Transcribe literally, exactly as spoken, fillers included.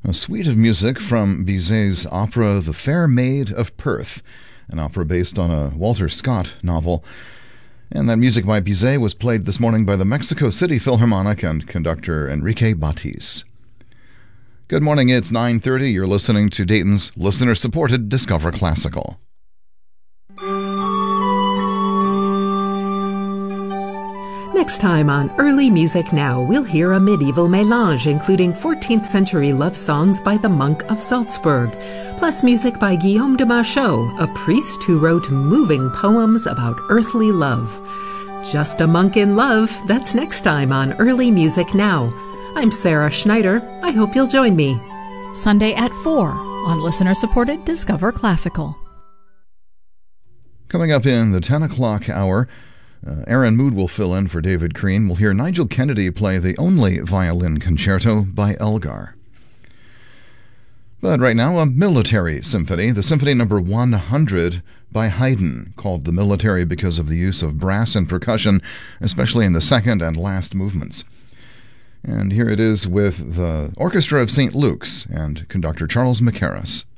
A suite of music from Bizet's opera The Fair Maid of Perth, an opera based on a Walter Scott novel. And that music by Bizet was played this morning by the Mexico City Philharmonic and conductor Enrique Batis. Good morning, it's nine thirty. You're listening to Dayton's listener-supported Discover Classical. Next time on Early Music Now, we'll hear a medieval mélange including fourteenth century love songs by the monk of Salzburg, plus music by Guillaume de Machaut, a priest who wrote moving poems about earthly love. Just a Monk in Love, that's next time on Early Music Now. I'm Sarah Schneider. I hope you'll join me. Sunday at four on listener-supported Discover Classical. Coming up in the ten o'clock hour, Uh, Aaron Mood will fill in for David Crean. We'll hear Nigel Kennedy play the only violin concerto by Elgar. But right now, a military symphony, the Symphony Number one hundred by Haydn, called the military because of the use of brass and percussion, especially in the second and last movements. And here it is with the Orchestra of Saint Luke's and conductor Charles Mackerras.